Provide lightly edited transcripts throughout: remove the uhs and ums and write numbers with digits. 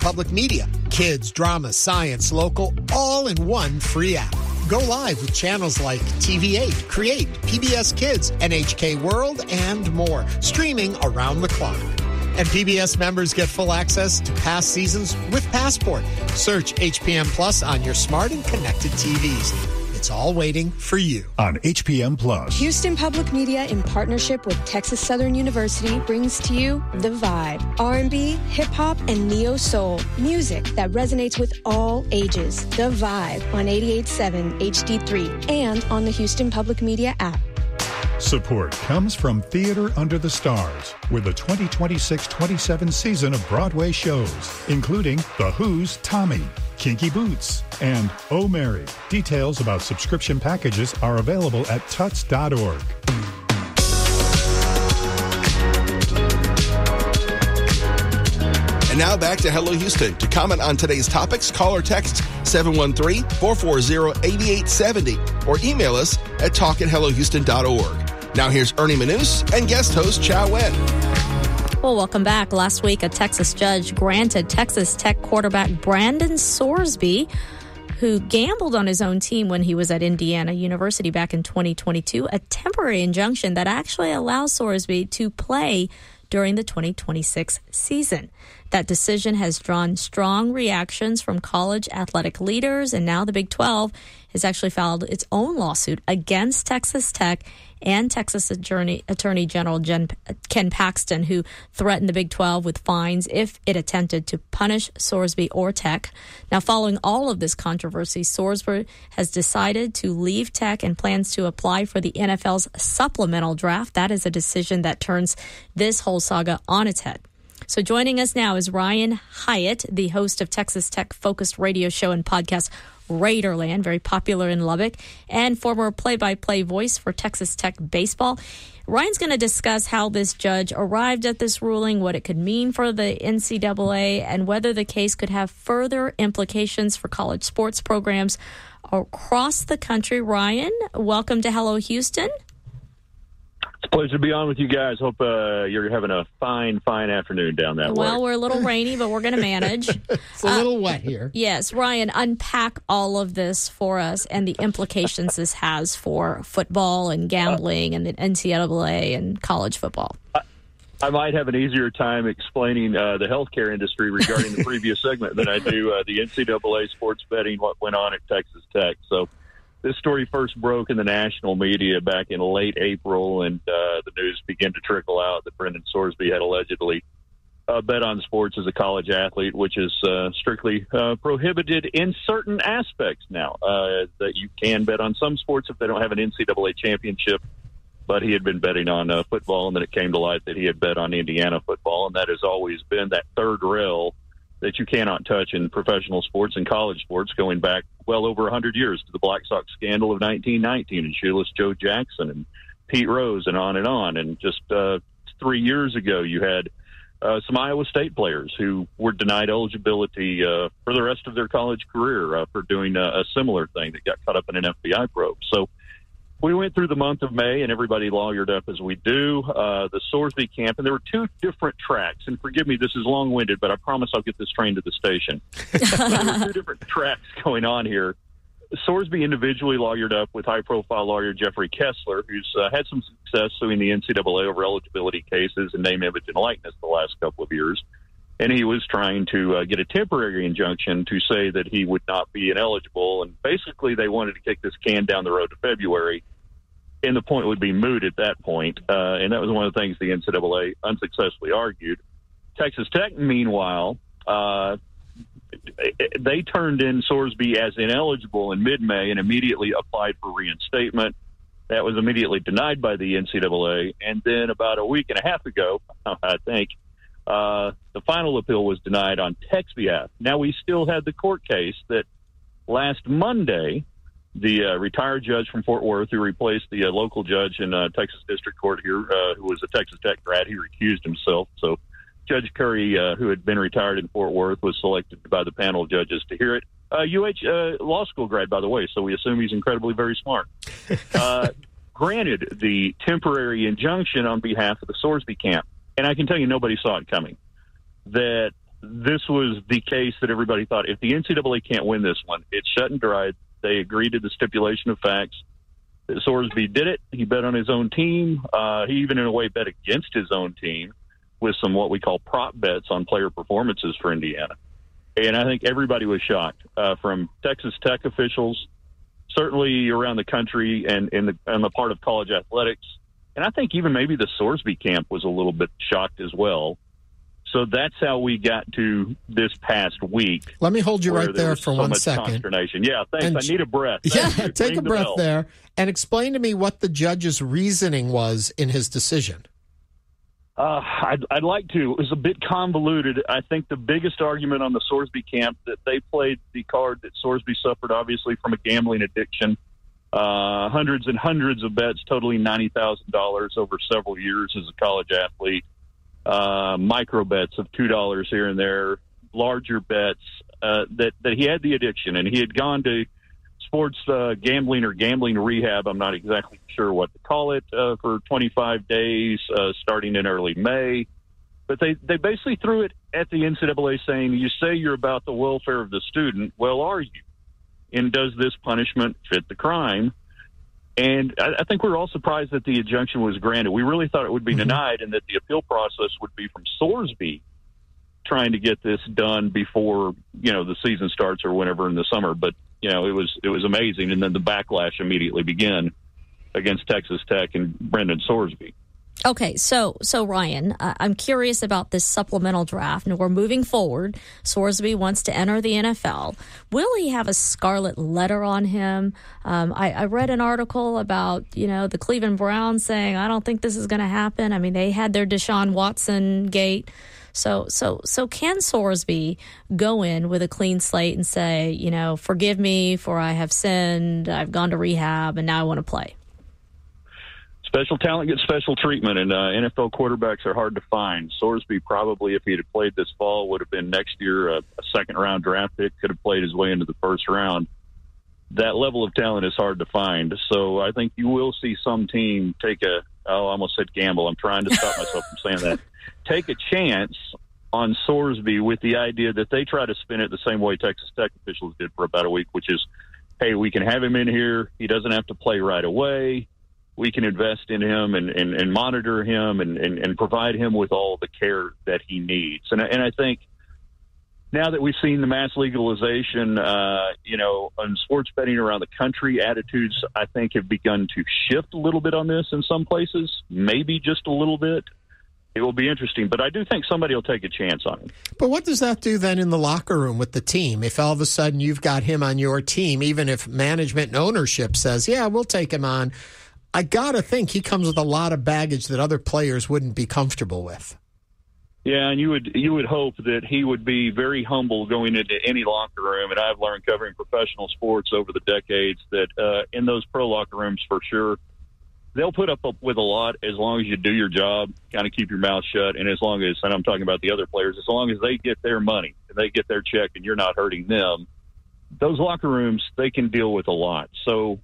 Public Media. Kids, drama, science, local, all in one free app. Go live with channels like TV8, Create, PBS Kids, NHK World, and more, streaming around the clock. And PBS members get full access to past seasons with Passport. Search HPM Plus on your smart and connected TVs. It's all waiting for you on HPM Plus. Houston Public Media, in partnership with Texas Southern University, brings to you The Vibe. R&B, hip-hop, and neo-soul. Music that resonates with all ages. The Vibe on 88.7 HD3 and on the Houston Public Media app. Support comes from Theater Under the Stars with the 2026-27 season of Broadway shows, including The Who's Tommy, Kinky Boots, and Oh Mary. Details about subscription packages are available at tuts.org. And now back to Hello Houston. To comment on today's topics, call or text 713-440-8870 or email us at talk@hellohouston.org. Now here's Ernie Manous and guest host Chow Wen. Well, welcome back. Last week, a Texas judge granted Texas Tech quarterback Brandon Sorsby, who gambled on his own team when he was at Indiana University back in 2022, a temporary injunction that actually allows Sorsby to play during the 2026 season. That decision has drawn strong reactions from college athletic leaders, and now the Big 12 has actually filed its own lawsuit against Texas Tech and Texas Attorney General Ken Paxton, who threatened the Big 12 with fines if it attempted to punish Sorsby or Tech. Now, following all of this controversy, Sorsby has decided to leave Tech and plans to apply for the NFL's supplemental draft. That is a decision that turns this whole saga on its head. So joining us now is Ryan Hyatt, the host of Texas Tech-focused radio show and podcast Raiderland, very popular in Lubbock, and former play-by-play voice for Texas Tech baseball. Ryan's going to discuss how this judge arrived at this ruling, what it could mean for the NCAA, and whether the case could have further implications for college sports programs across the country. Ryan, welcome to Hello Houston. It's a pleasure to be on with you guys. Hope you're having a fine afternoon down that way. Well, we're a little rainy, but we're going to manage. It's a little wet here. Yes. Ryan, unpack all of this for us and the implications this has for football and gambling and the NCAA and college football. I might have an easier time explaining the healthcare industry regarding the previous segment than I do the NCAA sports betting, what went on at Texas Tech. So this story first broke in the national media back in late April, and the news began to trickle out that Brendan Sorsby had allegedly bet on sports as a college athlete, which is strictly prohibited in certain aspects now. That you can bet on some sports if they don't have an NCAA championship, but he had been betting on football, and then it came to light that he had bet on Indiana football, and that has always been that third rail that you cannot touch in professional sports and college sports, going back well over 100 years to the Black Sox scandal of 1919 and shoeless Joe Jackson and Pete Rose and on and on. And just 3 years ago, you had some Iowa State players who were denied eligibility for the rest of their college career for doing a similar thing that got caught up in an FBI probe. So we went through the month of May, and everybody lawyered up as we do, the Sorsby camp, and there were two different tracks. And forgive me, this is long-winded, but I promise I'll get this train to the station. There were two different tracks going on here. Sorsby individually lawyered up with high-profile lawyer Jeffrey Kessler, who's had some success suing the NCAA over eligibility cases and name, image, and likeness the last couple of years. And he was trying to get a temporary injunction to say that he would not be ineligible. And basically, they wanted to kick this can down the road to February, and the point would be moot at that point. And that was one of the things the NCAA unsuccessfully argued. Texas Tech, meanwhile, they turned in Sorsby as ineligible in mid-May and immediately applied for reinstatement. That was immediately denied by the NCAA. And then about a week and a half ago, I think, the final appeal was denied on Tech's behalf. Now, we still had the court case that last Monday, the retired judge from Fort Worth, who replaced the local judge in Texas District Court here, who was a Texas Tech grad, he recused himself. So Judge Curry, who had been retired in Fort Worth, was selected by the panel of judges to hear it. Law school grad, by the way, so we assume he's incredibly very smart. Granted the temporary injunction on behalf of the Sorsby camp. And I can tell you nobody saw it coming. That this was the case that everybody thought, if the NCAA can't win this one, it's shut and dried. They agreed to the stipulation of facts. Sorsby did it. He bet on his own team. He even, in a way, bet against his own team with some what we call prop bets on player performances for Indiana. And I think everybody was shocked, from Texas Tech officials, certainly around the country, and on the part of college athletics. And I think even maybe the Sorsby camp was a little bit shocked as well. So that's how we got to this past week. Let me hold you right there for 1 second. Yeah, thanks. I need a breath. Yeah, take a breath there and explain to me what the judge's reasoning was in his decision. I'd like to. It was a bit convoluted. I think the biggest argument on the Sorsby camp that they played the card that Sorsby suffered, obviously, from a gambling addiction. Hundreds and hundreds of bets, totaling $90,000 over several years as a college athlete. Micro bets of $2 here and there, larger bets, that he had the addiction, and he had gone to sports gambling or gambling rehab, I'm not exactly sure what to call it, for 25 days, starting in early May. But they basically threw it at the NCAA saying, you say you're about the welfare of the student, well, are you? And does this punishment fit the crime? And I think we're all surprised that the injunction was granted. We really thought it would be denied, and that the appeal process would be from Sorsby trying to get this done before, the season starts or whenever in the summer. But, it was amazing. And then the backlash immediately began against Texas Tech and Brendan Sorsby. Okay, so Ryan, I'm curious about this supplemental draft. And we're moving forward. Sorsby wants to enter the NFL. Will he have a scarlet letter on him? I read an article about, the Cleveland Browns saying, I don't think this is going to happen. I mean, they had their Deshaun Watson gate. So can Sorsby go in with a clean slate and say, forgive me for I have sinned, I've gone to rehab, and now I want to play? Special talent gets special treatment, and NFL quarterbacks are hard to find. Sorsby probably, if he had played this fall, would have been next year a second-round draft pick, could have played his way into the first round. That level of talent is hard to find. So I think you will see some team take I almost said gamble. I'm trying to stop myself from saying that. Take a chance on Sorsby with the idea that they try to spin it the same way Texas Tech officials did for about a week, which is, hey, we can have him in here. He doesn't have to play right away. We can invest in him and monitor him and provide him with all the care that he needs. And I think now that we've seen the mass legalization, on sports betting around the country, attitudes, I think, have begun to shift a little bit on this in some places, maybe just a little bit. It will be interesting, but I do think somebody will take a chance on him. But what does that do then in the locker room with the team? If all of a sudden you've got him on your team, even if management and ownership says, yeah, we'll take him on, I got to think he comes with a lot of baggage that other players wouldn't be comfortable with. Yeah, and you would hope that he would be very humble going into any locker room. And I've learned covering professional sports over the decades that in those pro locker rooms, for sure, they'll put up with a lot as long as you do your job, kind of keep your mouth shut, and as long as, and I'm talking about the other players, as long as they get their money and they get their check and you're not hurting them, those locker rooms, they can deal with a lot. So,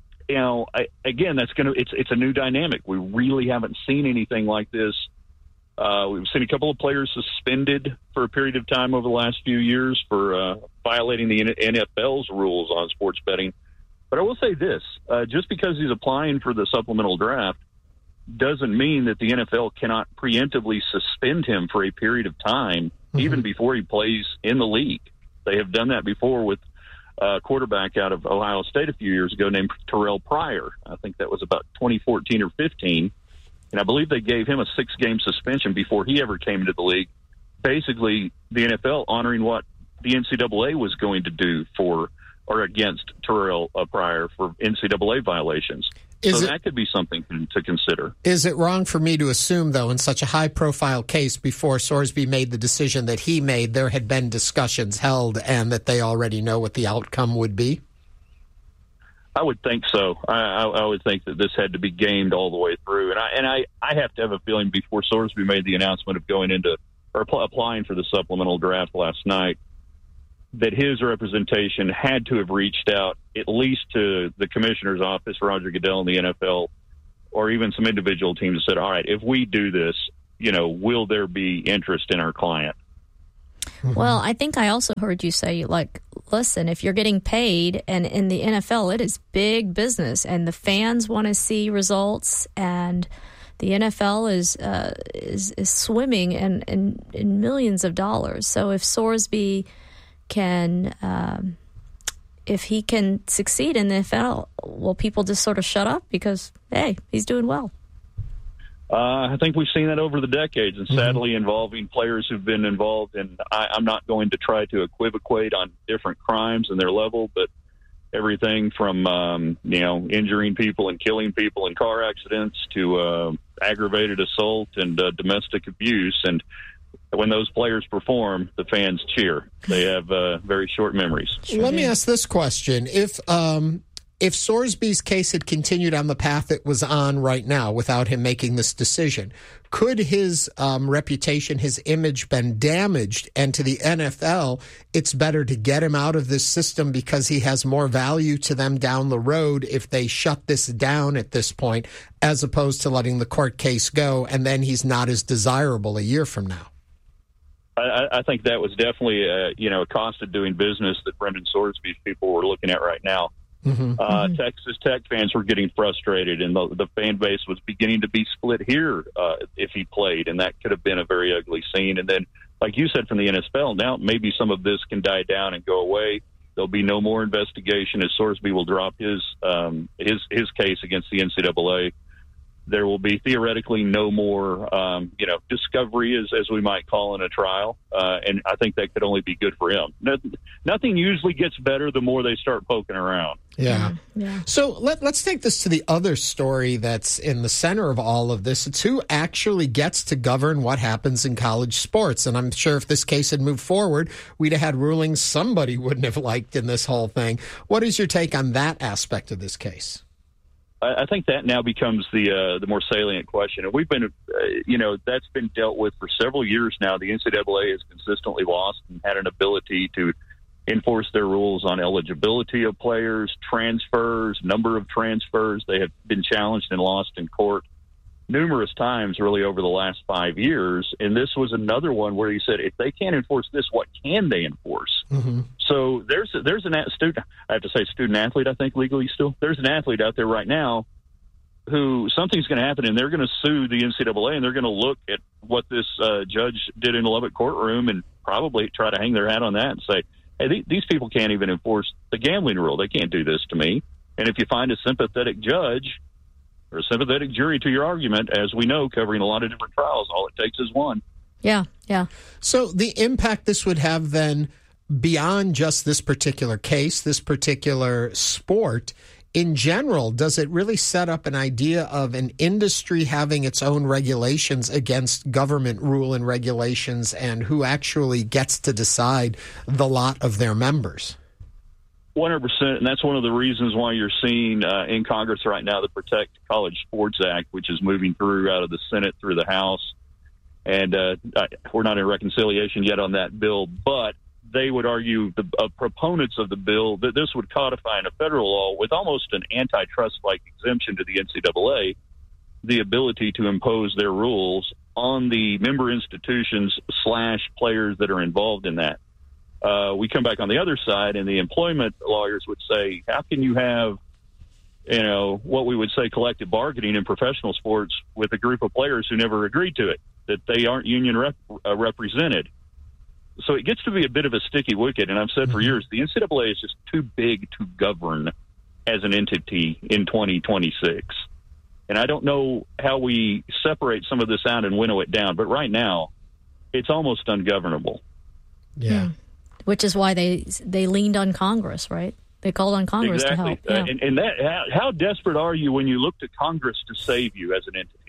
again, it's a new dynamic. We really haven't seen anything like this. We've seen a couple of players suspended for a period of time over the last few years for violating the NFL's rules on sports betting. But I will say this, just because he's applying for the supplemental draft doesn't mean that the NFL cannot preemptively suspend him for a period of time, even before he plays in the league. They have done that before with a quarterback out of Ohio State a few years ago named Terrell Pryor. I think that was about 2014 or 15. And I believe they gave him a 6-game suspension before he ever came into the league. Basically, the NFL honoring what the NCAA was going to do for or against Terrell Pryor for NCAA violations. That could be something to consider. Is it wrong for me to assume, though, in such a high-profile case before Sorsby made the decision that he made, there had been discussions held and that they already know what the outcome would be? I would think so. I would think that this had to be gamed all the way through. And I have to have a feeling before Sorsby made the announcement of going into or applying for the supplemental draft last night, that his representation had to have reached out at least to the commissioner's office, Roger Goodell, and the NFL, or even some individual teams that said, all right, if we do this, will there be interest in our client? Well, I think I also heard you say, like, listen, if you're getting paid, and in the NFL, it is big business, and the fans want to see results, and the NFL is swimming in millions of dollars. So if Sorsby can, if he can succeed in the NFL, will people just sort of shut up because, hey, he's doing well? I think we've seen that over the decades, and sadly involving players who've been involved in, I'm not going to try to equivocate on different crimes and their level, but everything from, injuring people and killing people in car accidents to aggravated assault and domestic abuse. And when those players perform, the fans cheer. They have very short memories. Let me ask this question. If Sorsby's case had continued on the path it was on right now without him making this decision, could his reputation, his image been damaged? And to the NFL, it's better to get him out of this system because he has more value to them down the road if they shut this down at this point, as opposed to letting the court case go and then he's not as desirable a year from now. I think that was definitely a cost of doing business that Brendan Sorsby's people were looking at right now. Texas Tech fans were getting frustrated, and the fan base was beginning to be split here if he played, and that could have been a very ugly scene. And then, like you said, from the NFL, now maybe some of this can die down and go away. There'll be no more investigation as Sorsby will drop his case against the NCAA. There will be theoretically no more, discovery, as we might call in a trial. And I think that could only be good for him. Nothing usually gets better the more they start poking around. Yeah. So let's take this to the other story that's in the center of all of this. It's who actually gets to govern what happens in college sports. And I'm sure if this case had moved forward, we'd have had rulings somebody wouldn't have liked in this whole thing. What is your take on that aspect of this case? I think that now becomes the more salient question. And we've been, that's been dealt with for several years now. The NCAA has consistently lost and had an ability to enforce their rules on eligibility of players, transfers, number of transfers. They have been challenged and lost in court numerous times really over the last 5 years. And this was another one where he said, if they can't enforce this, what can they enforce? So there's an student, I have to say student athlete, I think legally still. There's an athlete out there right now who something's going to happen, and they're going to sue the NCAA, and they're going to look at what this judge did in the Lubbock courtroom and probably try to hang their hat on that and say, hey, these people can't even enforce the gambling rule. They can't do this to me. And if you find a sympathetic judge or a sympathetic jury to your argument, as we know, covering a lot of different trials, all it takes is one. Yeah. So the impact this would have then beyond just this particular case, this particular sport, in general, does it really set up an idea of an industry having its own regulations against government rule and regulations and who actually gets to decide the lot of their members? 100%, and that's one of the reasons why you're seeing in Congress right now the Protect College Sports Act, which is moving through out of the Senate through the House. And we're not in reconciliation yet on that bill, but they would argue, the proponents of the bill, that this would codify in a federal law with almost an antitrust-like exemption to the NCAA, the ability to impose their rules on the member institutions / players that are involved in that. We come back on the other side, and the employment lawyers would say, how can you have, what we would say collective bargaining in professional sports with a group of players who never agreed to it, that they aren't union represented? So it gets to be a bit of a sticky wicket, and I've said for years, the NCAA is just too big to govern as an entity in 2026. And I don't know how we separate some of this out and winnow it down, but right now, it's almost ungovernable. Yeah. Which is why they leaned on Congress, right? They called on Congress to help. Yeah. And that, how desperate are you when you look to Congress to save you as an entity?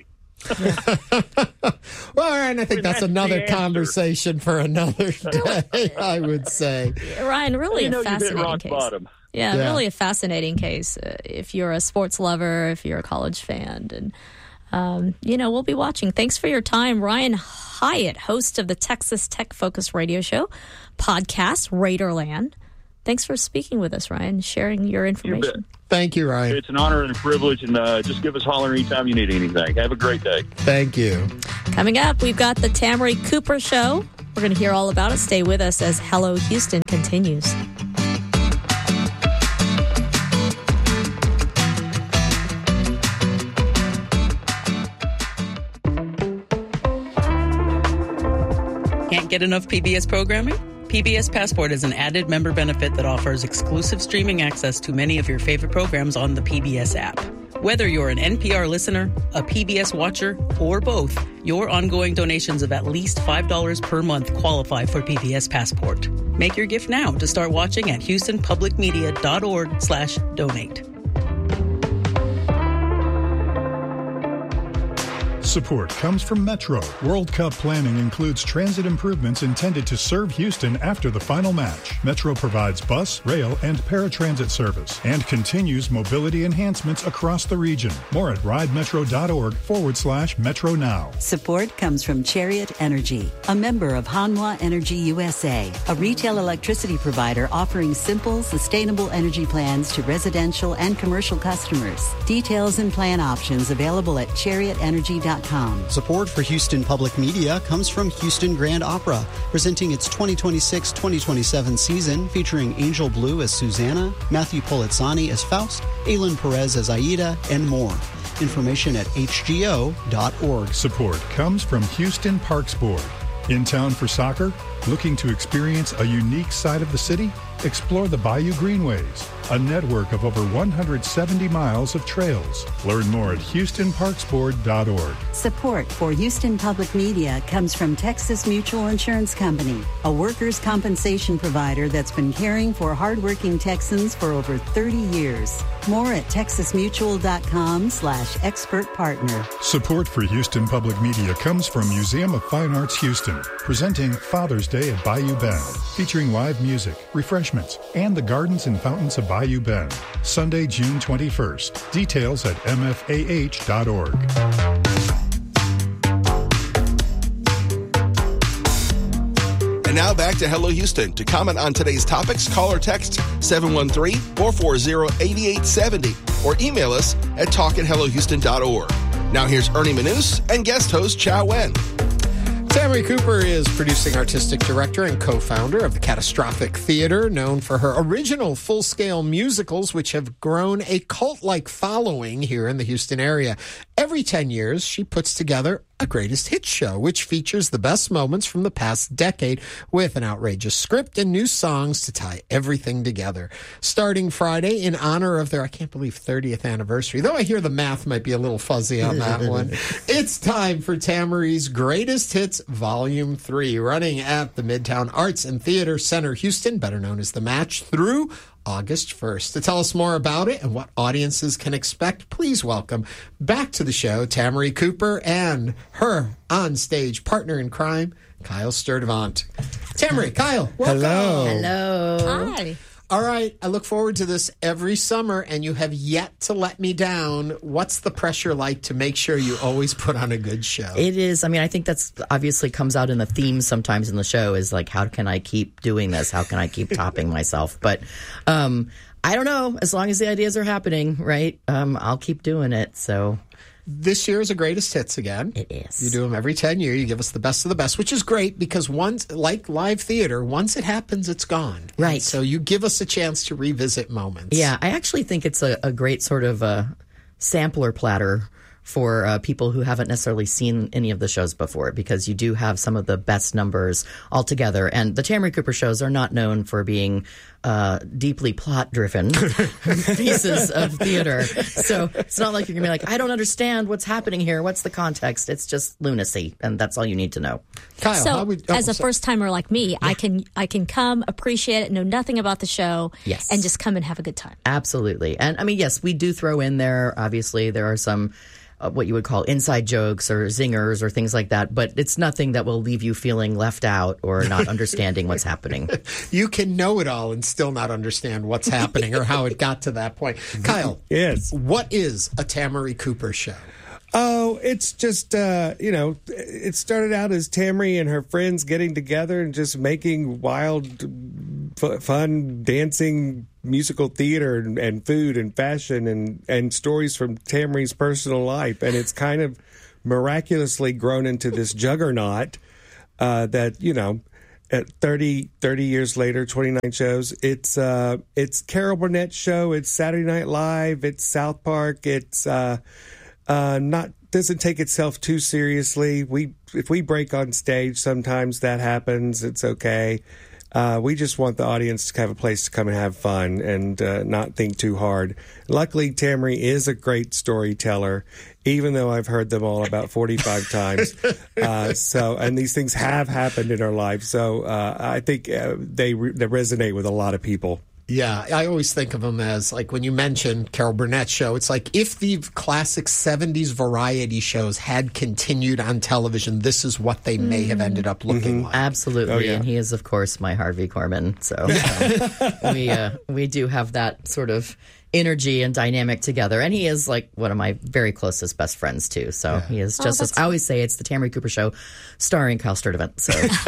Well, and I think that's another conversation for another day, I would say. Ryan, really a fascinating rock case. Bottom. Yeah, really a fascinating case if you're a sports lover, if you're a college fan. And, we'll be watching. Thanks for your time. Ryan Hyatt, host of the Texas Tech Focus radio show, podcast, Raiderland. Thanks for speaking with us, Ryan, sharing your information. Thank you, Ryan. It's an honor and a privilege, and just give us a holler anytime you need anything. Have a great day. Thank you. Coming up, we've got the Tamari Cooper Show. We're going to hear all about it. Stay with us as Hello Houston continues. Can't get enough PBS programming? PBS Passport is an added member benefit that offers exclusive streaming access to many of your favorite programs on the PBS app. Whether you're an NPR listener, a PBS watcher, or both, your ongoing donations of at least $5 per month qualify for PBS Passport. Make your gift now to start watching at HoustonPublicMedia.org/donate. Support comes from Metro. World Cup planning includes transit improvements intended to serve Houston after the final match. Metro provides bus, rail, and paratransit service and continues mobility enhancements across the region. More at ridemetro.org/Metro Now. Support comes from Chariot Energy, a member of Hanwha Energy USA, a retail electricity provider offering simple, sustainable energy plans to residential and commercial customers. Details and plan options available at chariotenergy.com. Support for Houston Public Media comes from Houston Grand Opera, presenting its 2026-2027 season featuring Angel Blue as Susanna, Matthew Polizzani as Faust, Aylin Perez as Aida, and more. Information at hgo.org. Support comes from Houston Parks Board. In town for soccer? Looking to experience a unique side of the city? Explore the Bayou Greenways, a network of over 170 miles of trails. Learn more at HoustonParksBoard.org. Support for Houston Public Media comes from Texas Mutual Insurance Company, a workers' compensation provider that's been caring for hardworking Texans for over 30 years. More at texasmutual.com/expert partner. Support for Houston Public Media comes from Museum of Fine Arts Houston, presenting Father's Day at Bayou Bend, featuring live music, refreshments, and the gardens and fountains of Bayou Bend. Sunday, June 21st. Details at mfah.org. And now back to Hello Houston. To comment on today's topics, call or text 713-440-8870 or email us at talk@hellohouston.org. Now here's Ernie Manous and guest host Chow Wen. Tamary Cooper is producing artistic director and co-founder of the Catastrophic Theater, known for her original full-scale musicals, which have grown a cult-like following here in the Houston area. Every 10 years, she puts together a greatest hits show, which features the best moments from the past decade with an outrageous script and new songs to tie everything together. Starting Friday in honor of their, I can't believe, 30th anniversary, though I hear the math might be a little fuzzy on that one. It's time for Tamary's Greatest Hits Volume 3, running at the Midtown Arts and Theater Center, Houston, better known as The Match, through August 1st. To tell us more about it and what audiences can expect, please welcome back to the show Tamary Cooper and her on-stage partner in crime, Kyle Sturdivant. Tamary, Kyle, welcome. Hello. Hi. All right, I look forward to this every summer, and you have yet to let me down. What's the pressure like to make sure you always put on a good show? It is. I mean, I think that's obviously comes out in the theme sometimes in the show is like, how can I keep doing this? How can I keep topping myself? But I don't know. As long as the ideas are happening, right, I'll keep doing it. So this year is a greatest hits again. it is. You do them every 10 years. You give us the best of the best, which is great because once, like live theater, once it happens, it's gone. Right. And so you give us a chance to revisit moments. Yeah, I actually think it's a great sort of sampler platter for people who haven't necessarily seen any of the shows before, because you do have some of the best numbers all together. And the Tamary Cooper shows are not known for being deeply plot-driven pieces of theater. So it's not like you're going to be like, I don't understand what's happening here. What's the context? It's just lunacy, and that's all you need to know. Kyle, So, as a first-timer like me, I can come, appreciate it, know nothing about the show, Yes. and just come and have a good time. Absolutely. And I mean, yes, we do throw in there, obviously, there are some what you would call inside jokes or zingers or things like that, but it's nothing that will leave you feeling left out or not understanding what's happening. You can know it all and still not understand what's happening or how it got to that point. Kyle, Yes. what is a Tamary Cooper show? Oh, it's just, it started out as Tamary and her friends getting together and just making wild, fun, dancing musical theater and food and fashion and stories from Tamary's personal life. And it's kind of miraculously grown into this juggernaut that, you know, at 30 years later, 29 shows, it's Carol Burnett's show, it's Saturday Night Live, it's South Park, it's doesn't take itself too seriously. If we break on stage, sometimes that happens. It's okay. We just want the audience to have a place to come and have fun and not think too hard. Luckily, Tammy is a great storyteller, even though I've heard them all about 45 times. And these things have happened in our lives. So I think they resonate with a lot of people. Yeah, I always think of them as, like, when you mention Carol Burnett's show, it's like if the classic 70s variety shows had continued on television, this is what they may have ended up looking like. Absolutely. Oh, yeah. And he is, of course, my Harvey Korman. So we do have that sort of energy and dynamic together. And he is like one of my very closest best friends, too. So he is just as I always say, it's the Tammy Cooper Show starring Kyle Sturdivant.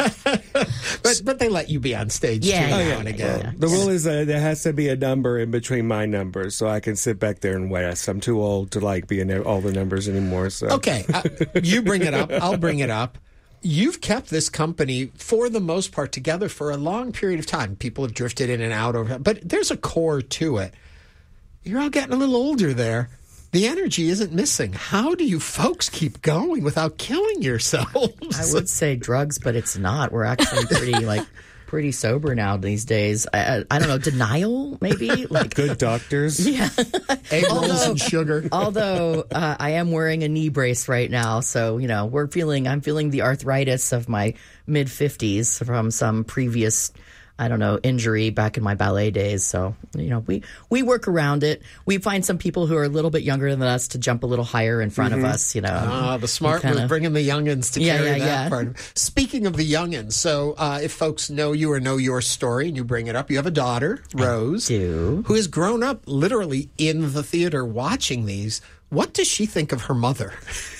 So. but they let you be on stage too now and again. Yeah. The rule is there has to be a number in between my numbers so I can sit back there and rest. I'm too old to be in all the numbers anymore. So. Okay, you bring it up. I'll bring it up. You've kept this company, for the most part, together for a long period of time. People have drifted in and out, but there's a core to it. You're all getting a little older there. The energy isn't missing. How do you folks keep going without killing yourselves? I would say drugs, but it's not. We're actually pretty sober now these days. I don't know, denial maybe? Like good doctors. Yeah. Egg rolls and sugar. Although I am wearing a knee brace right now, so you know, I'm feeling the arthritis of my mid-50s from some previous injury back in my ballet days. So, you know, we work around it. We find some people who are a little bit younger than us to jump a little higher in front of us, you know. The smart move, bringing the youngins to carry that part. Speaking of the youngins, so if folks know you or know your story and you bring it up, you have a daughter, Rose, who has grown up literally in the theater watching these. What does she think of her mother?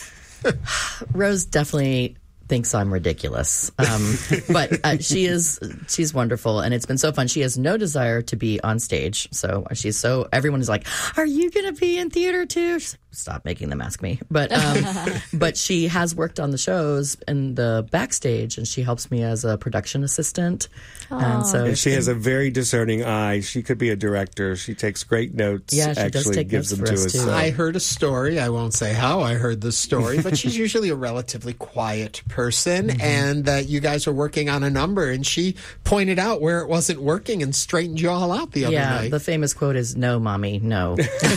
Rose definitely thinks I'm ridiculous. But she's wonderful, and it's been so fun. She has no desire to be on stage. So everyone is like, are you going to be in theater too? She's like, stop making them ask me. But but she has worked on the shows in the backstage, and she helps me as a production assistant. And so she has a very discerning eye. She could be a director. She takes great notes. Yeah, she actually does take gives notes them for to us, us. too. I heard a story. I won't say how I heard the story, but she's usually a relatively quiet person, and you guys were working on a number, and she pointed out where it wasn't working and straightened you all out the other night. Yeah, the famous quote is, "No, mommy, no."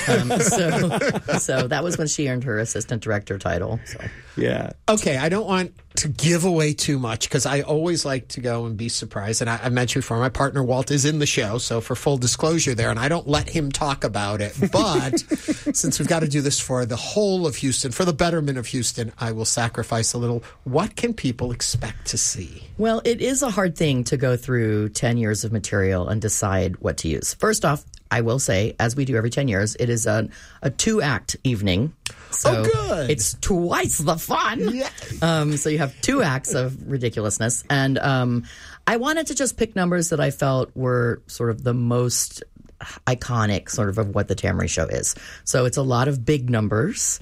So that was when she earned her assistant director title. So. Yeah. Okay, I don't want to give away too much because I always like to go and be surprised. And I mentioned before, my partner Walt is in the show, so for full disclosure there, and I don't let him talk about it. But since we've got to do this for the whole of Houston, for the betterment of Houston, I will sacrifice a little. What can people expect to see? Well, it is a hard thing to go through 10 years of material and decide what to use. First off, I will say, as we do every 10 years, it is a 2-act evening. So good. It's twice the fun. Yeah. So you have 2 acts of ridiculousness. And I wanted to just pick numbers that I felt were sort of the most iconic sort of what the Tammy Show is. So it's a lot of big numbers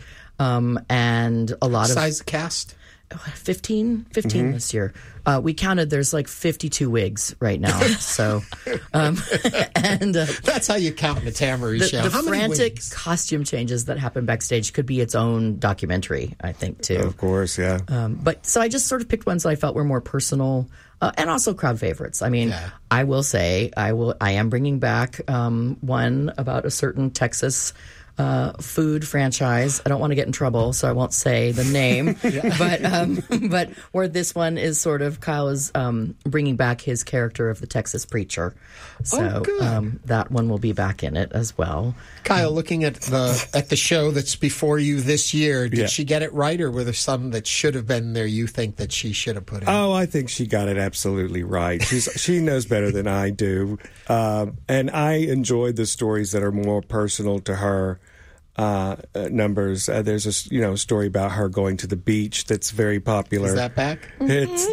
and a lot size of cast. 15 this year. We counted, there's like 52 wigs right now. So, and that's how you count the Tammy Show. The how frantic costume changes that happen backstage could be its own documentary, I think, too. Of course, yeah. But so I just sort of picked ones that I felt were more personal and also crowd favorites. I mean, I will say I am bringing back one about a certain Texas food franchise. I don't want to get in trouble, so I won't say the name. But where this one is sort of Kyle is bringing back his character of the Texas preacher. So that one will be back in it as well. Kyle, looking at the show that's before you this year, did she get it right, or were there some that should have been there you think that she should have put in? Oh, I think she got it absolutely right. She knows better than I do. And I enjoyed the stories that are more personal to her. numbers. There's a story about her going to the beach that's very popular. Is that back? It's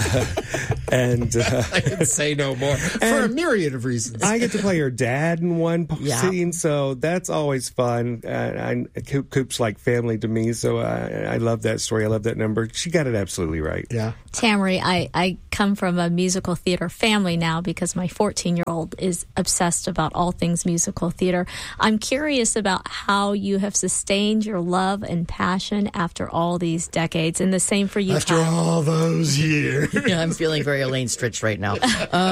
I can say no more for a myriad of reasons. I get to play her dad in one scene, so that's always fun. Coop's like family to me, so I love that story. I love that number. She got it absolutely right. Yeah, Tamry, I come from a musical theater family now because my 14-year-old is obsessed about all things musical theater. I'm curious about how you have sustained your love and passion after all these decades, and the same for you. After all those years. Yeah, I'm feeling very Elaine Stritch right now.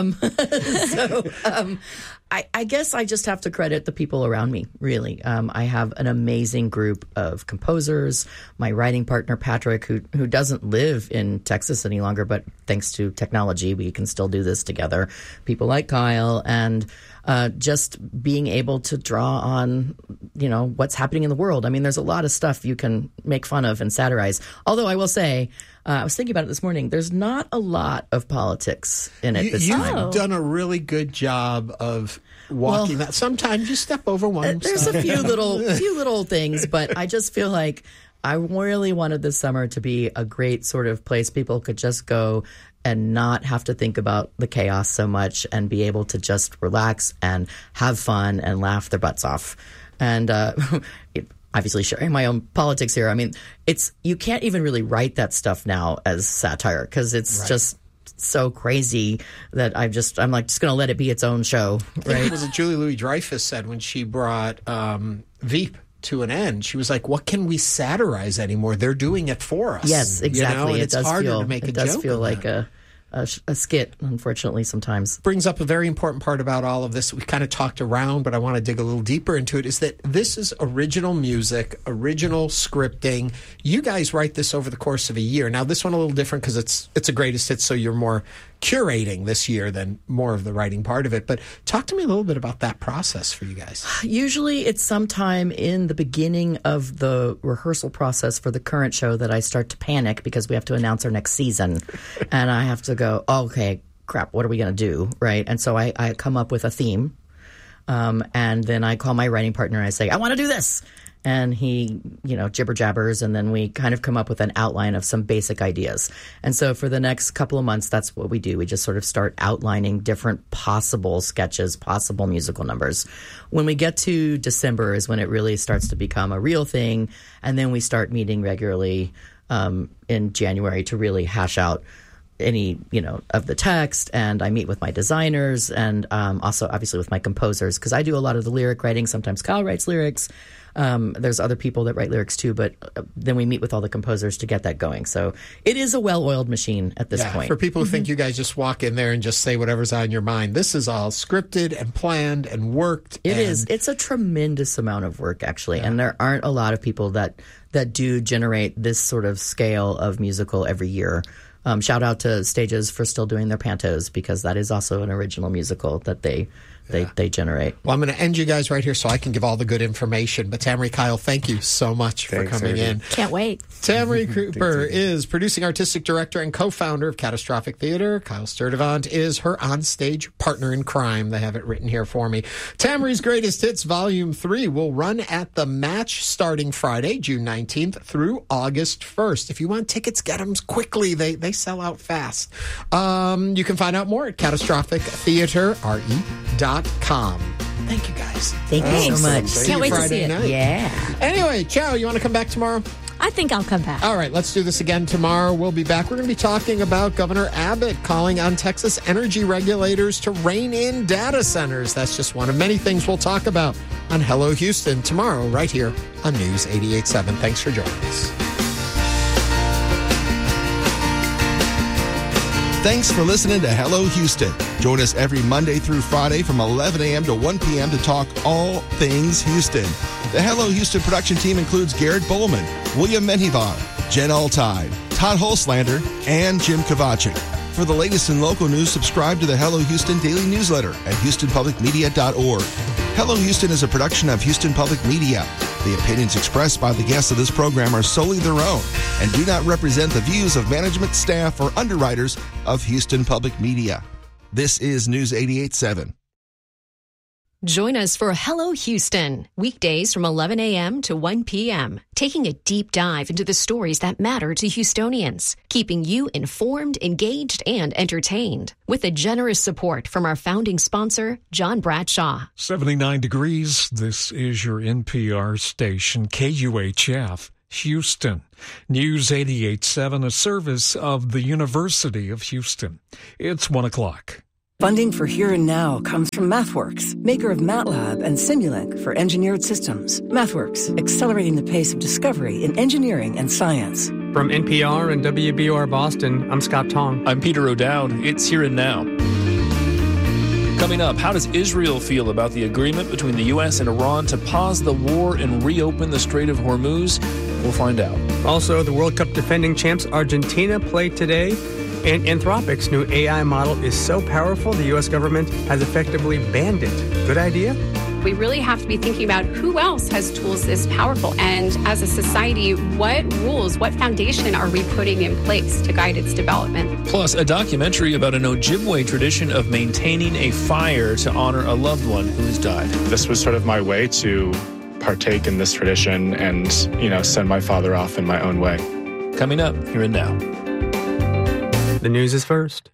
I guess I just have to credit the people around me, really. I have an amazing group of composers. My writing partner, Patrick, who doesn't live in Texas any longer, but thanks to technology, we can still do this together. People like Kyle, and just being able to draw on, what's happening in the world. I mean, there's a lot of stuff you can make fun of and satirize. Although I will say, I was thinking about it this morning, there's not a lot of politics in it this time. You've done a really good job of walking that. Sometimes you step over one. There's a few little things, but I just feel like I really wanted this summer to be a great sort of place people could just go and not have to think about the chaos so much and be able to just relax and have fun and laugh their butts off. And obviously sharing my own politics here. I mean, you can't even really write that stuff now as satire because it's just so crazy that I'm just going to let it be its own show. Right? It was what Julie Louis-Dreyfus said when she brought Veep to an end. She was like, what can we satirize anymore? They're doing it for us. Yes, exactly. And it's harder to make a joke. It does feel like a skit, unfortunately, sometimes. Brings up a very important part about all of this. We kind of talked around, but I want to dig a little deeper into it, is that this is original music, original scripting. You guys write this over the course of a year. Now, this one a little different because it's a greatest hit, so you're more curating this year than more of the writing part of it. But talk to me a little bit about that process for you guys. Usually it's sometime in the beginning of the rehearsal process for the current show that I start to panic because we have to announce our next season. And I have to go, okay, crap, what are we going to do? Right. And so I come up with a theme. And then I call my writing partner and I say, I want to do this. And he, jibber jabbers, and then we kind of come up with an outline of some basic ideas. And so for the next couple of months, that's what we do. We just sort of start outlining different possible sketches, possible musical numbers. When we get to December is when it really starts to become a real thing. And then we start meeting regularly in January to really hash out any, of the text. And I meet with my designers and also obviously with my composers because I do a lot of the lyric writing. Sometimes Kyle writes lyrics. There's other people that write lyrics too, but then we meet with all the composers to get that going. So it is a well-oiled machine at this point. For people who think you guys just walk in there and just say whatever's on your mind, this is all scripted and planned and worked. It is. It's a tremendous amount of work, actually. Yeah. And there aren't a lot of people that do generate this sort of scale of musical every year. Shout out to Stages for still doing their Pantos because that is also an original musical that they generate. Well, I'm going to end you guys right here so I can give all the good information. But Tamry, Kyle, thank you so much for coming in. Can't wait. Tamry Cooper is producing artistic director and co-founder of Catastrophic Theater. Kyle Sturdivant is her onstage partner in crime. They have it written here for me. Tamry's Greatest Hits Volume 3 will run at The Match starting Friday, June 19th through August 1st. If you want tickets, get them quickly. They sell out fast. You can find out more at catastrophictheaterre.com. Thank you, guys. Thank you so much. Can't wait to see it. Night. Yeah. Anyway, Chow, you want to come back tomorrow? I think I'll come back. All right, let's do this again tomorrow. We'll be back. We're going to be talking about Governor Abbott calling on Texas energy regulators to rein in data centers. That's just one of many things we'll talk about on Hello Houston tomorrow right here on News 88.7. Thanks for joining us. Thanks for listening to Hello Houston. Join us every Monday through Friday from 11 a.m. to 1 p.m. to talk all things Houston. The Hello Houston production team includes Garrett Bowman, William Menjivar, Jen Altide, Todd Holslander, and Jim Kovacic. For the latest in local news, subscribe to the Hello Houston daily newsletter at HoustonPublicMedia.org. Hello Houston is a production of Houston Public Media. The opinions expressed by the guests of this program are solely their own and do not represent the views of management, staff, or underwriters of Houston Public Media. This is News 88.7. Join us for Hello Houston, weekdays from 11 a.m. to 1 p.m., taking a deep dive into the stories that matter to Houstonians, keeping you informed, engaged, and entertained, with a generous support from our founding sponsor, John Bradshaw. 79 degrees, this is your NPR station, KUHF, Houston. News 88.7, a service of the University of Houston. It's 1 o'clock. Funding for Here and Now comes from MathWorks, maker of MATLAB and Simulink for engineered systems. MathWorks, accelerating the pace of discovery in engineering and science. From NPR and WBOR Boston, I'm Scott Tong. I'm Peter O'Dowd. It's Here and Now. Coming up, how does Israel feel about the agreement between the U.S. and Iran to pause the war and reopen the Strait of Hormuz? We'll find out. Also, the World Cup defending champs Argentina play today. And Anthropic's new AI model is so powerful, the U.S. government has effectively banned it. Good idea? We really have to be thinking about who else has tools this powerful. And as a society, what rules, what foundation are we putting in place to guide its development? Plus, a documentary about an Ojibwe tradition of maintaining a fire to honor a loved one who has died. This was sort of my way to partake in this tradition and, send my father off in my own way. Coming up, Here and Now. The news is first.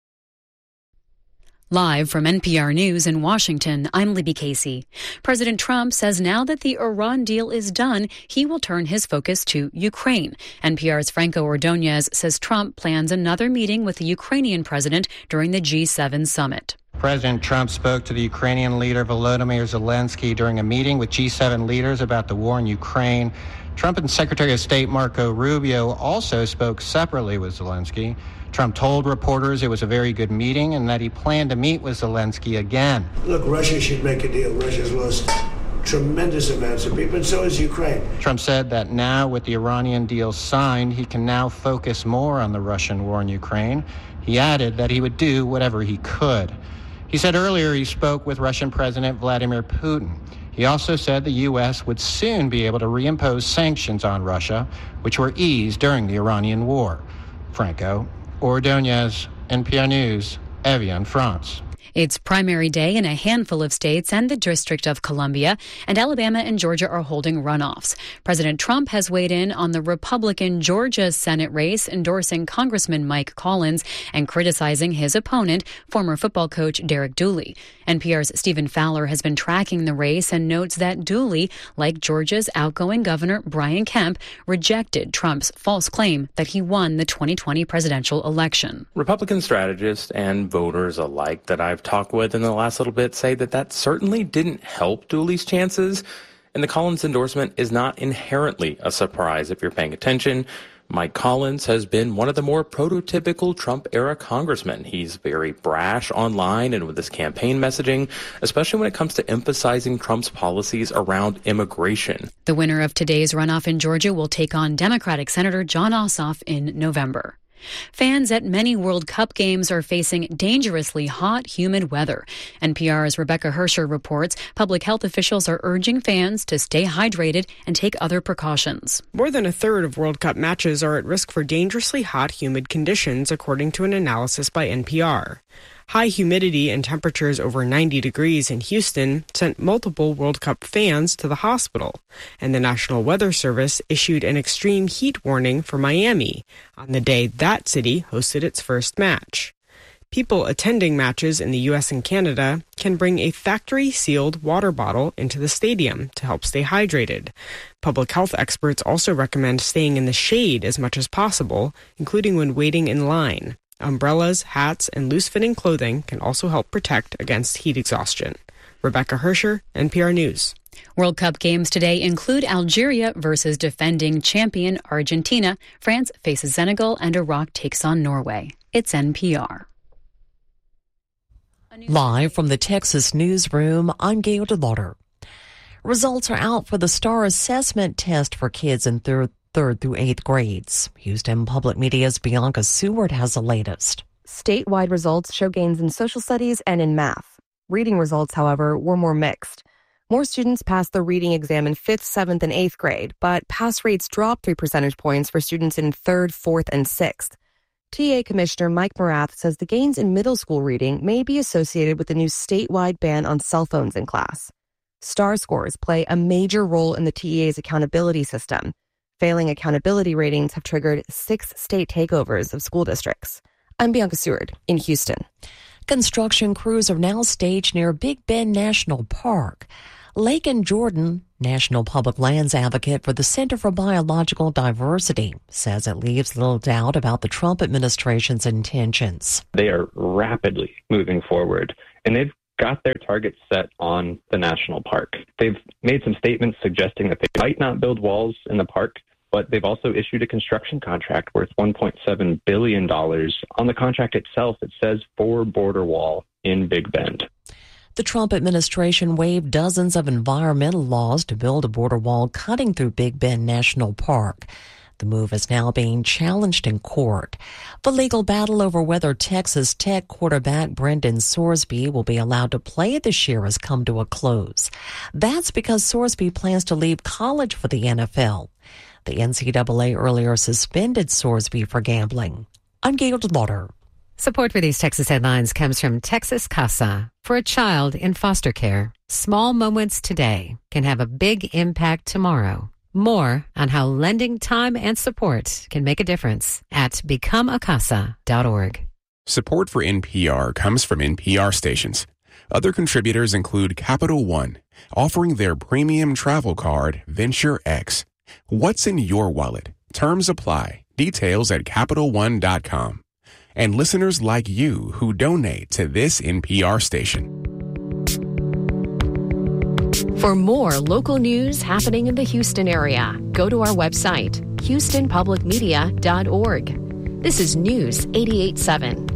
Live from NPR News in Washington, I'm Libby Casey. President Trump says now that the Iran deal is done, he will turn his focus to Ukraine. NPR's Franco Ordonez says Trump plans another meeting with the Ukrainian president during the G7 summit. President Trump spoke to the Ukrainian leader Volodymyr Zelensky during a meeting with G7 leaders about the war in Ukraine. Trump and Secretary of State Marco Rubio also spoke separately with Zelensky. Trump told reporters it was a very good meeting and that he planned to meet with Zelensky again. Look, Russia should make a deal. Russia's lost tremendous amounts of people, and so has Ukraine. Trump said that now with the Iranian deal signed, he can now focus more on the Russian war in Ukraine. He added that he would do whatever he could. He said earlier he spoke with Russian President Vladimir Putin. He also said the U.S. would soon be able to reimpose sanctions on Russia, which were eased during the Iranian war. Franco Ordonez, NPR News, Evian, France. It's primary day in a handful of states and the District of Columbia, and Alabama and Georgia are holding runoffs. President Trump has weighed in on the Republican Georgia Senate race, endorsing Congressman Mike Collins and criticizing his opponent, former football coach Derek Dooley. NPR's Stephen Fowler has been tracking the race and notes that Dooley, like Georgia's outgoing governor Brian Kemp, rejected Trump's false claim that he won the 2020 presidential election. Republican strategists and voters alike that I've talked with in the last little bit say that certainly didn't help Dooley's chances. And the Collins endorsement is not inherently a surprise if you're paying attention. Mike Collins has been one of the more prototypical Trump-era congressmen. He's very brash online and with his campaign messaging, especially when it comes to emphasizing Trump's policies around immigration. The winner of today's runoff in Georgia will take on Democratic Senator Jon Ossoff in November. Fans at many World Cup games are facing dangerously hot, humid weather. NPR's Rebecca Hersher reports public health officials are urging fans to stay hydrated and take other precautions. More than a third of World Cup matches are at risk for dangerously hot, humid conditions, according to an analysis by NPR. High humidity and temperatures over 90 degrees in Houston sent multiple World Cup fans to the hospital, and the National Weather Service issued an extreme heat warning for Miami on the day that city hosted its first match. People attending matches in the U.S. and Canada can bring a factory-sealed water bottle into the stadium to help stay hydrated. Public health experts also recommend staying in the shade as much as possible, including when waiting in line. Umbrellas, hats, and loose-fitting clothing can also help protect against heat exhaustion. Rebecca Hersher, NPR News. World Cup games today include Algeria versus defending champion Argentina. France faces Senegal, and Iraq takes on Norway. It's NPR. Live from the Texas newsroom, I'm Gail DeLauder. Results are out for the STAR assessment test for kids in third through eighth grades. Houston Public Media's Bianca Seward has the latest. Statewide results show gains in social studies and in math. Reading results, however, were more mixed. More students passed the reading exam in 5th, 7th, and 8th grade, but pass rates dropped 3 percentage points for students in 3rd, 4th, and 6th. TA Commissioner Mike Morath says the gains in middle school reading may be associated with the new statewide ban on cell phones in class. STAR scores play a major role in the TEA's accountability system. Failing accountability ratings have triggered 6 state takeovers of school districts. I'm Bianca Seward in Houston. Construction crews are now staged near Big Bend National Park. Lakin Jordan, National Public Lands advocate for the Center for Biological Diversity, says it leaves little doubt about the Trump administration's intentions. They are rapidly moving forward, and they've got their targets set on the national park. They've made some statements suggesting that they might not build walls in the park, but they've also issued a construction contract worth $1.7 billion. On the contract itself, it says for border wall in Big Bend. The Trump administration waived dozens of environmental laws to build a border wall cutting through Big Bend National Park. The move is now being challenged in court. The legal battle over whether Texas Tech quarterback Brendan Sorsby will be allowed to play this year has come to a close. That's because Sorsby plans to leave college for the NFL. The NCAA earlier suspended Sorsby for gambling. I'm Gail DeLauder. Support for these Texas headlines comes from Texas Casa. For a child in foster care, small moments today can have a big impact tomorrow. More on how lending time and support can make a difference at becomeacasa.org. Support for NPR comes from NPR stations. Other contributors include Capital One, offering their premium travel card, Venture X. What's in your wallet? Terms apply. Details at CapitalOne.com. And listeners like you who donate to this NPR station. For more local news happening in the Houston area, go to our website, HoustonPublicMedia.org. This is News 88.7.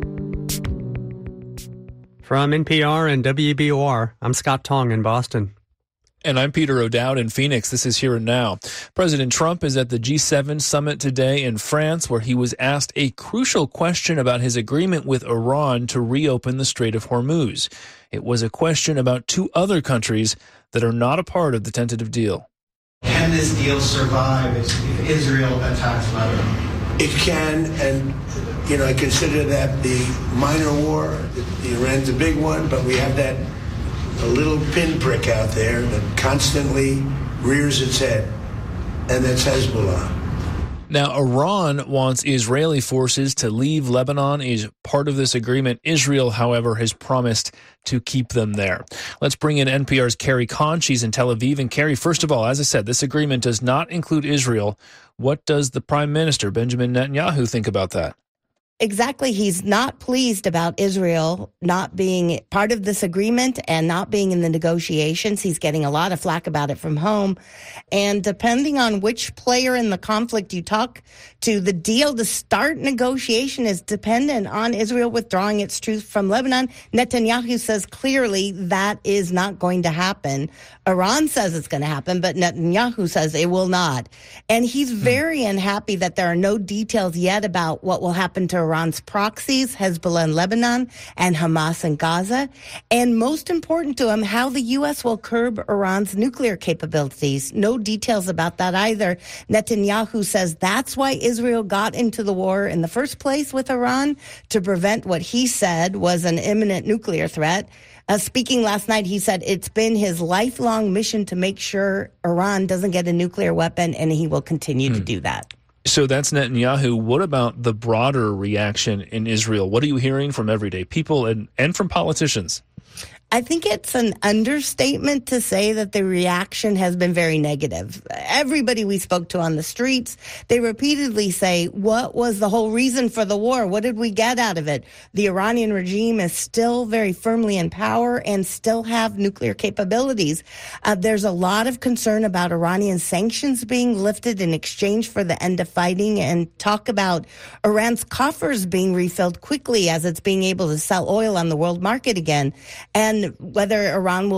From NPR and WBOR, I'm Scott Tong in Boston. And I'm Peter O'Dowd in Phoenix. This is Here and Now. President Trump is at the G7 summit today in France, where he was asked a crucial question about his agreement with Iran to reopen the Strait of Hormuz. It was a question about 2 other countries that are not a part of the tentative deal. Can this deal survive if Israel attacks Lebanon? It can, and I consider that the minor war. Iran's a big one, but we have that a little pinprick out there that constantly rears its head, and that's Hezbollah. Now, Iran wants Israeli forces to leave Lebanon as part of this agreement. Israel, however, has promised to keep them there. Let's bring in NPR's Carrie Kahn. She's in Tel Aviv. And Carrie, first of all, as I said, this agreement does not include Israel. What does the Prime Minister, Benjamin Netanyahu, think about that? Exactly. He's not pleased about Israel not being part of this agreement and not being in the negotiations. He's getting a lot of flack about it from home. And depending on which player in the conflict you talk to, the deal to start negotiation is dependent on Israel withdrawing its troops from Lebanon. Netanyahu says clearly that is not going to happen. Iran says it's going to happen, but Netanyahu says it will not. And he's very unhappy that there are no details yet about what will happen to Iran's proxies, Hezbollah in Lebanon and Hamas in Gaza. And most important to him, how the U.S. will curb Iran's nuclear capabilities. No details about that either. Netanyahu says that's why Israel got into the war in the first place with Iran, to prevent what he said was an imminent nuclear threat. Speaking last night, he said it's been his lifelong mission to make sure Iran doesn't get a nuclear weapon, and he will continue to do that. So that's Netanyahu. What about the broader reaction in Israel? What are you hearing from everyday people and from politicians? I think it's an understatement to say that the reaction has been very negative. Everybody we spoke to on the streets, they repeatedly say, what was the whole reason for the war? What did we get out of it? The Iranian regime is still very firmly in power and still have nuclear capabilities. There's a lot of concern about Iranian sanctions being lifted in exchange for the end of fighting, and talk about Iran's coffers being refilled quickly as it's being able to sell oil on the world market again. And whether Iran will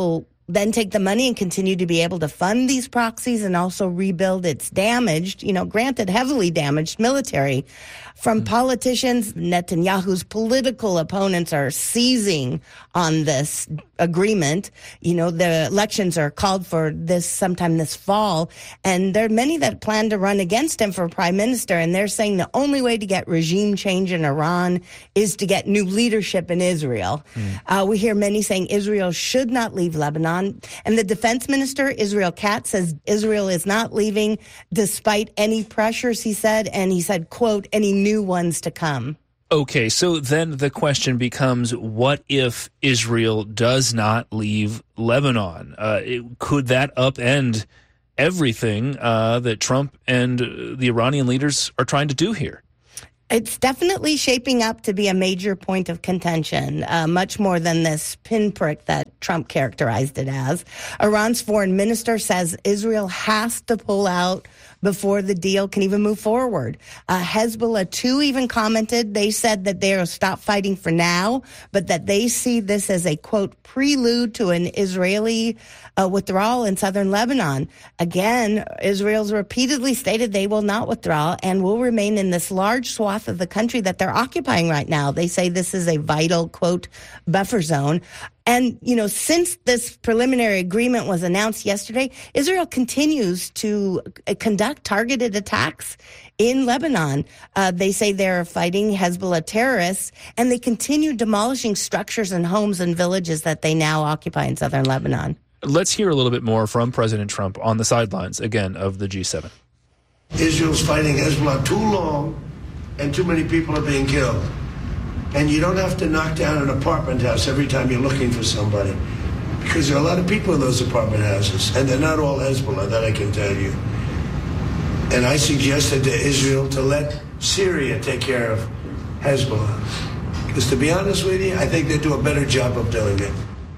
then take the money and continue to be able to fund these proxies and also rebuild its damaged, granted heavily damaged military. From politicians, Netanyahu's political opponents are seizing on this agreement. The elections are called for sometime this fall, and there are many that plan to run against him for prime minister, and they're saying the only way to get regime change in Iran is to get new leadership in Israel. We hear many saying Israel should not leave Lebanon, and the defense minister, Israel Katz, says Israel is not leaving despite any pressures, he said, and he said, quote, any new ones to come. Okay, so then the question becomes, what if Israel does not leave Lebanon? Could that upend everything that Trump and the Iranian leaders are trying to do here? It's definitely shaping up to be a major point of contention, much more than this pinprick that Trump characterized it as. Iran's foreign minister says Israel has to pull out before the deal can even move forward. Hezbollah, too, even commented. They said that they'll stop fighting for now, but that they see this as a, quote, prelude to an Israeli withdrawal in southern Lebanon. Again, Israel's repeatedly stated they will not withdraw and will remain in this large swath of the country that they're occupying right now. They say this is a vital, quote, buffer zone. And, since this preliminary agreement was announced yesterday, Israel continues to conduct targeted attacks in Lebanon. They say they're fighting Hezbollah terrorists, and they continue demolishing structures and homes and villages that they now occupy in southern Lebanon. Let's hear a little bit more from President Trump on the sidelines, again, of the G7. Israel's fighting Hezbollah too long, and too many people are being killed. And you don't have to knock down an apartment house every time you're looking for somebody, because there are a lot of people in those apartment houses, and they're not all Hezbollah, that I can tell you. And I suggested to Israel to let Syria take care of Hezbollah. Because to be honest with you, I think they do a better job of doing it.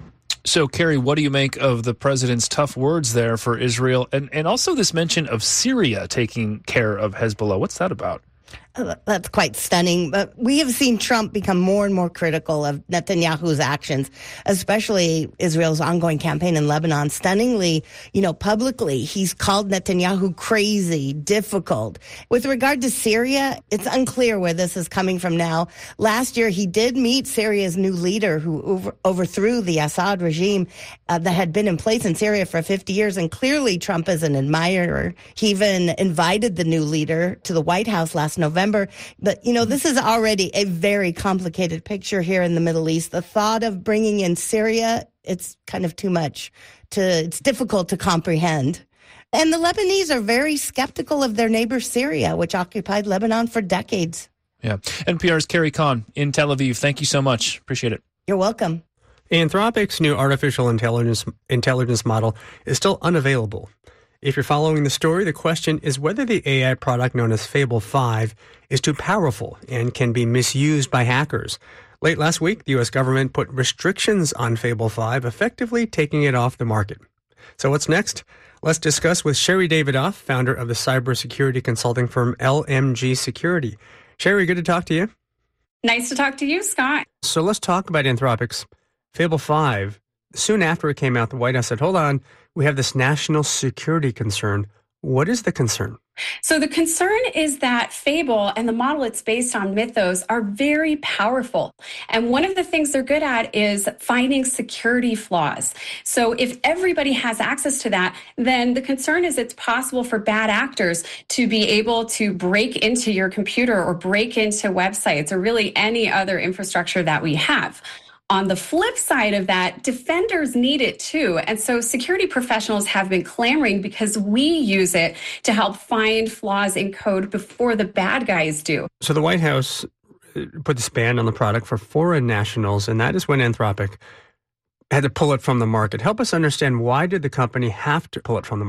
So, Carrie, what do you make of the president's tough words there for Israel, and also this mention of Syria taking care of Hezbollah? What's that about? That's quite stunning. But we have seen Trump become more and more critical of Netanyahu's actions, especially Israel's ongoing campaign in Lebanon. Stunningly, publicly, he's called Netanyahu crazy, difficult. With regard to Syria, it's unclear where this is coming from now. Last year, he did meet Syria's new leader who overthrew the Assad regime that had been in place in Syria for 50 years. And clearly, Trump is an admirer. He even invited the new leader to the White House last November. But, this is already a very complicated picture here in the Middle East. The thought of bringing in Syria, it's kind of too much. It's difficult to comprehend. And the Lebanese are very skeptical of their neighbor Syria, which occupied Lebanon for decades. Yeah. NPR's Carrie Kahn in Tel Aviv. Thank you so much. Appreciate it. You're welcome. Anthropic's new artificial intelligence model is still unavailable. If you're following the story, the question is whether the AI product known as Fable 5 is too powerful and can be misused by hackers. Late last week, the U.S. government put restrictions on Fable 5, effectively taking it off the market. So what's next? Let's discuss with Sherry Davidoff, founder of the cybersecurity consulting firm LMG Security. Sherry, good to talk to you. Nice to talk to you, Scott. So let's talk about Anthropic's Fable 5. Soon after it came out, the White House said, hold on, we have this national security concern. What is the concern? So the concern is that Fable and the model it's based on, Mythos, are very powerful. And one of the things they're good at is finding security flaws. So if everybody has access to that, then the concern is it's possible for bad actors to be able to break into your computer or break into websites or really any other infrastructure that we have. On the flip side of that, defenders need it too. And so security professionals have been clamoring because we use it to help find flaws in code before the bad guys do. So the White House put this ban on the product for foreign nationals, and that is when Anthropic had to pull it from the market. Help us understand, why did the company have to pull it from the market?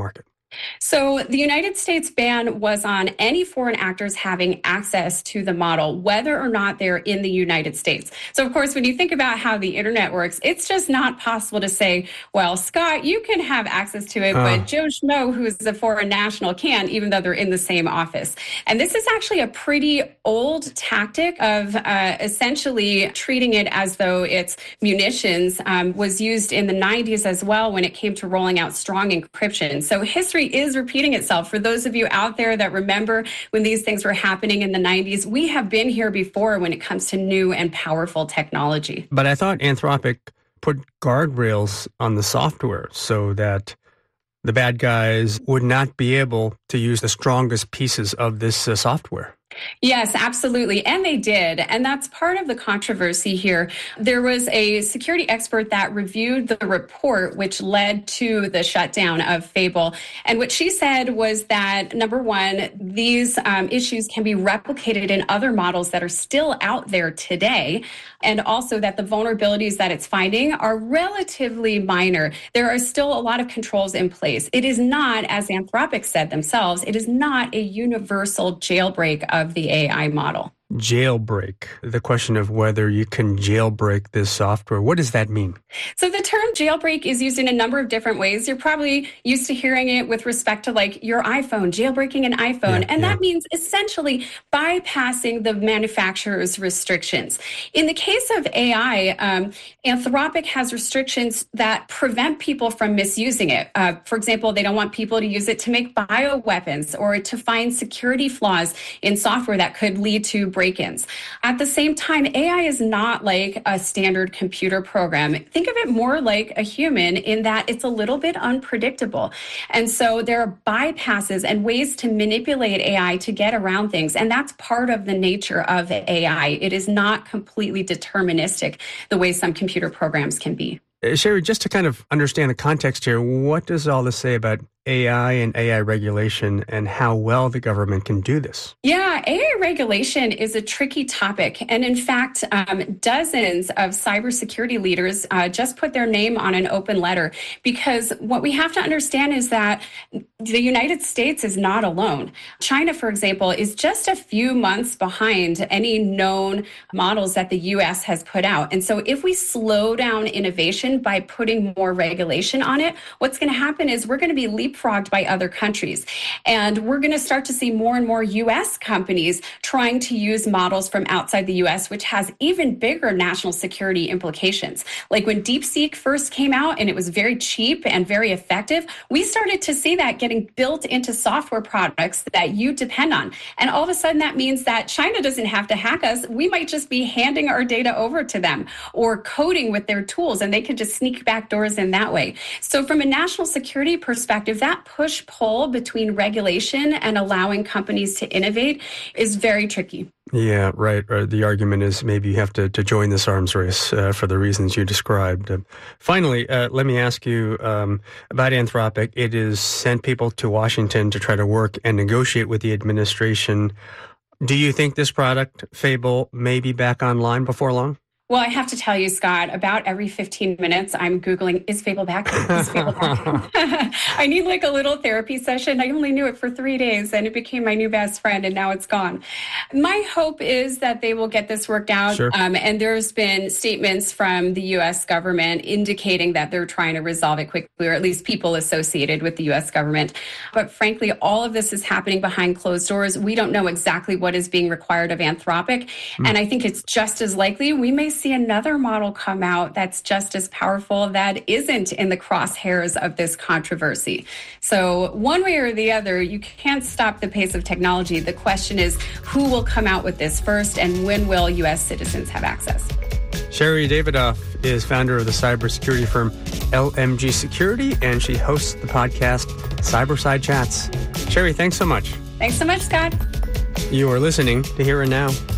So the United States ban was on any foreign actors having access to the model, whether or not they're in the United States. So, of course, when you think about how the internet works, it's just not possible to say, well, Scott, you can have access to it, but Joe Schmo, who is a foreign national, can't, even though they're in the same office. And this is actually a pretty old tactic of essentially treating it as though it's munitions, was used in the 90s as well when it came to rolling out strong encryption. So history is repeating itself. For those of you out there that remember when these things were happening in the 90s, we have been here before when it comes to new and powerful technology. But I thought Anthropic put guardrails on the software so that the bad guys would not be able to use the strongest pieces of this software. Yes, absolutely. And they did. And that's part of the controversy here. There was a security expert that reviewed the report, which led to the shutdown of Fable. And what she said was that, number one, these issues can be replicated in other models that are still out there today. And also that the vulnerabilities that it's finding are relatively minor. There are still a lot of controls in place. It is not, as Anthropic said themselves, it is not a universal jailbreak of the AI model. Jailbreak, the question of whether you can jailbreak this software. What does that mean? So the term jailbreak is used in a number of different ways. You're probably used to hearing it with respect to like your iPhone, jailbreaking an iPhone. That means essentially bypassing the manufacturer's restrictions. In the case of AI, Anthropic has restrictions that prevent people from misusing it. For example, they don't want people to use it to make bioweapons or to find security flaws in software that could lead to break-ins. At the same time, AI is not like a standard computer program. Think of it more like a human in that it's a little bit unpredictable. And so there are bypasses and ways to manipulate AI to get around things. And that's part of the nature of AI. It is not completely deterministic the way some computer programs can be. Sherry, just to kind of understand the context here, what does all this say about AI and AI regulation and how well the government can do this? Yeah, AI regulation is a tricky topic. And in fact, dozens of cybersecurity leaders just put their name on an open letter, because what we have to understand is that the United States is not alone. China, for example, is just a few months behind any known models that the U.S. has put out. And so if we slow down innovation by putting more regulation on it, what's going to happen is we're going to be leapfrogged by other countries. And we're going to start to see more and more U.S. companies trying to use models from outside the U.S., which has even bigger national security implications. Like when DeepSeek first came out and it was very cheap and very effective, we started to see that getting built into software products that you depend on. And all of a sudden, that means that China doesn't have to hack us. We might just be handing our data over to them or coding with their tools, and they could just sneak back doors in that way. So from a national security perspective, that push-pull between regulation and allowing companies to innovate is very tricky. Yeah, right. The argument is maybe you have to join this arms race for the reasons you described. Finally, let me ask you about Anthropic. It has sent people to Washington to try to work and negotiate with the administration. Do you think this product, Fable, may be back online before long? Well, I have to tell you, Scott, about every 15 minutes, I'm Googling, is Fable back? Is Fable back? I need like a little therapy session. I only knew it for 3 days and it became my new best friend and now it's gone. My hope is that they will get this worked out. Sure. And there's been statements from the U.S. government indicating that they're trying to resolve it quickly, or at least people associated with the U.S. government. But frankly, all of this is happening behind closed doors. We don't know exactly what is being required of Anthropic. And I think it's just as likely we may see another model come out that's just as powerful that isn't in the crosshairs of this controversy. So one way or the other, you can't stop the pace of technology. The question is, who will come out with this first, and when will U.S. citizens have access? Sherry Davidoff is founder of the cybersecurity firm LMG Security, and she hosts the podcast Cyberside Chats. Sherry, thanks so much. Thanks so much, Scott. You are listening to Here and Now.